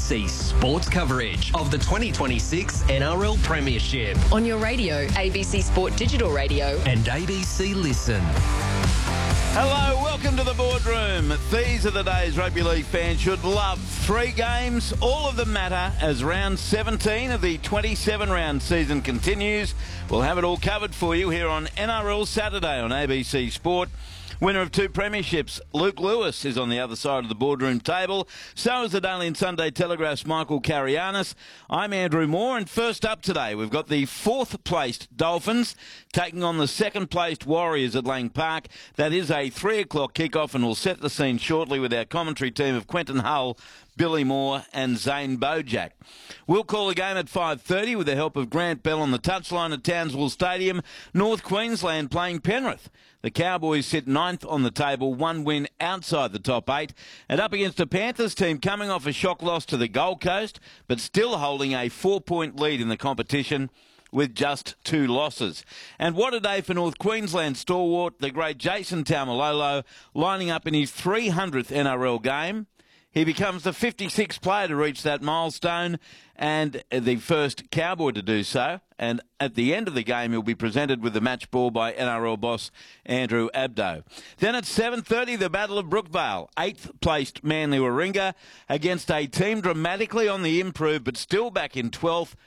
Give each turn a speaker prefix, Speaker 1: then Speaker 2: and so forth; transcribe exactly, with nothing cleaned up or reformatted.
Speaker 1: C sports coverage of the twenty twenty-six N R L Premiership
Speaker 2: on your radio, A B C Sport Digital Radio
Speaker 1: and A B C Listen.
Speaker 3: Hello, welcome to the boardroom. These are the days rugby league fans should love. Three games, all of them matter as round seventeen of the twenty-seven round season continues. We'll have it all covered for you here on N R L Saturday on A B C Sport. Winner of two premierships, Luke Lewis, is on the other side of the boardroom table. So is the Daily and Sunday Telegraph's Michael Carianis. I'm Andrew Moore, and first up today, we've got the fourth-placed Dolphins taking on the second-placed Warriors at Lang Park. That is a three o'clock kickoff, and we'll set the scene shortly with our commentary team of Quentin Hull, Billy Moore and Zane Bojack. We'll call the game at five thirty with the help of Grant Bell on the touchline at Townsville Stadium. North Queensland playing Penrith. The Cowboys sit ninth on the table, one win outside the top eight, and up against a Panthers team coming off a shock loss to the Gold Coast, but still holding a four-point lead in the competition with just two losses. And what a day for North Queensland stalwart, the great Jason Taumalolo, lining up in his three hundredth N R L game. He becomes the fifty-sixth player to reach that milestone and the first Cowboy to do so. And at the end of the game, he'll be presented with the match ball by N R L boss Andrew Abdo. Then at seven thirty, the Battle of Brookvale. eighth-placed Manly Warringah against a team dramatically on the improve, but still back in twelfth,